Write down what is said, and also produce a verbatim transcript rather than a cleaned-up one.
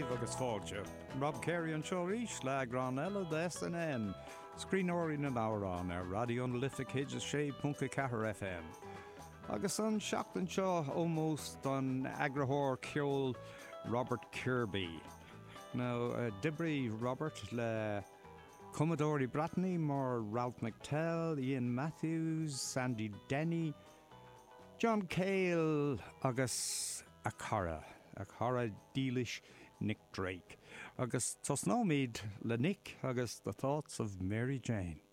Riamh agus fáilte. Rob Carey an seo ríis le Granella de S N N. Scríóirí na Bárán ar Radio an Lithic Hidges sé punca cahar F M. Agus an seachtain seo ómóst an agrathóir ceol Robert Kirby. Now, uh, Dibri Robert le Commodore Bratney, mar Ralph McTell, Ian Matthews, Sandy Denny, John Cale agus a cara, a cara dílis Nick Drake. Agus tosnómid le Nick agus the thoughts of Mary Jane.